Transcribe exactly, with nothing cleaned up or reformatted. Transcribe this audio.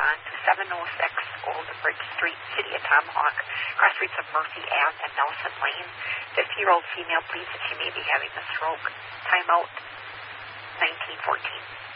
on to seven oh six Old Bridge Street, City of Tomahawk, cross streets of Murphy Ave and Nelson Lane. fifty-year-old female pleads that she may be having a stroke. Timeout nineteen fourteen.